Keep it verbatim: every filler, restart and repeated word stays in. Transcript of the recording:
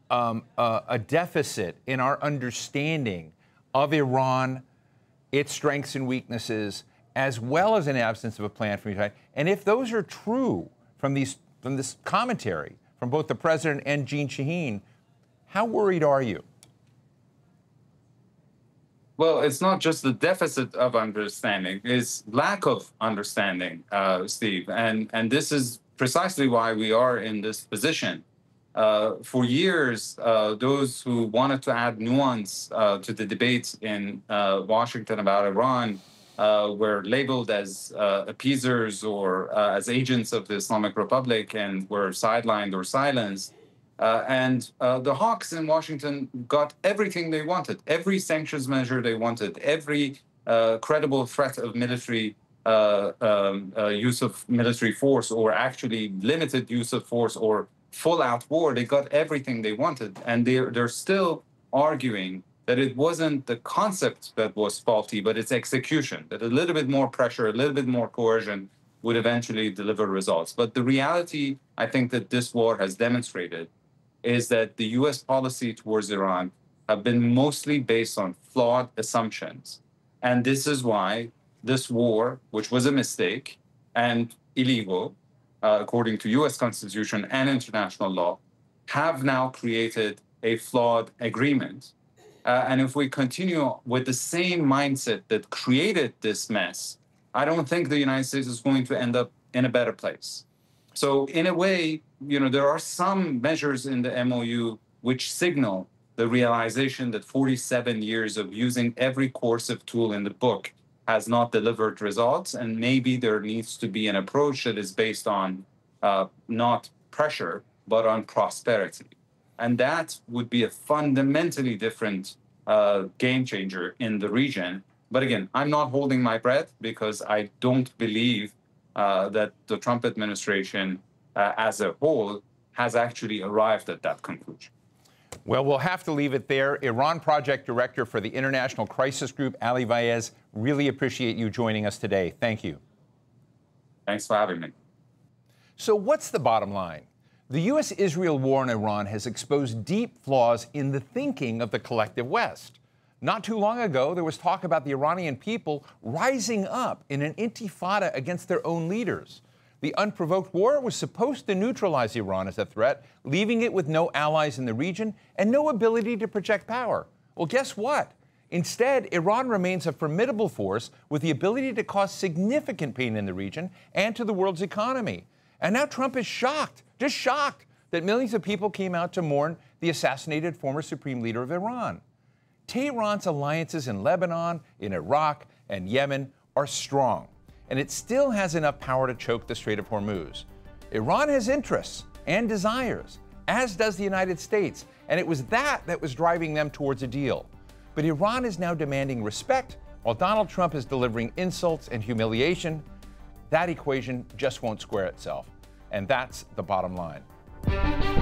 um, uh, a deficit in our understanding of Iran, its strengths and weaknesses, as well as an absence of a plan for Ukraine. And if those are true from these from this commentary from both the president and Jeanne Shaheen, how worried are you? Well, it's not just the deficit of understanding, it's lack of understanding, uh, Steve. And, and this is precisely why we are in this position. Uh, for years, uh, those who wanted to add nuance uh, to the debate in uh, Washington about Iran uh, were labeled as uh, appeasers or uh, as agents of the Islamic Republic and were sidelined or silenced. Uh, and uh, the hawks in Washington got everything they wanted, every sanctions measure they wanted, every uh, credible threat of military uh, um, uh, use of military force, or actually limited use of force or full-out war. They got everything they wanted. And they're, they're still arguing that it wasn't the concept that was faulty, but its execution, that a little bit more pressure, a little bit more coercion would eventually deliver results. But the reality, I think, that this war has demonstrated is that the U S policy towards Iran have been mostly based on flawed assumptions. And this is why this war, which was a mistake and illegal, uh, according to U S Constitution and international law, have now created a flawed agreement. Uh, and if we continue with the same mindset that created this mess, I don't think the United States is going to end up in a better place. So in a way, you know, there are some measures in the M O U which signal the realization that forty-seven years of using every coercive tool in the book has not delivered results. And maybe there needs to be an approach that is based on uh, not pressure, but on prosperity. And that would be a fundamentally different uh, game changer in the region. But again, I'm not holding my breath because I don't believe uh, that the Trump administration uh, as a whole has actually arrived at that conclusion. Well, we'll have to leave it there. Iran Project Director for the International Crisis Group, Ali Vaez, really appreciate you joining us today. Thank you. Thanks for having me. So what's the bottom line? The U S Israel war in Iran has exposed deep flaws in the thinking of the collective West. Not too long ago, there was talk about the Iranian people rising up in an intifada against their own leaders. The unprovoked war was supposed to neutralize Iran as a threat, leaving it with no allies in the region and no ability to project power. Well, guess what? Instead, Iran remains a formidable force with the ability to cause significant pain in the region and to the world's economy. And now Trump is shocked, just shocked, that millions of people came out to mourn the assassinated former supreme leader of Iran. Tehran's alliances in Lebanon, in Iraq, and Yemen are strong, and it still has enough power to choke the Strait of Hormuz. Iran has interests and desires, as does the United States, and it was that that was driving them towards a deal. But Iran is now demanding respect, while Donald Trump is delivering insults and humiliation. That equation just won't square itself, and that's the bottom line.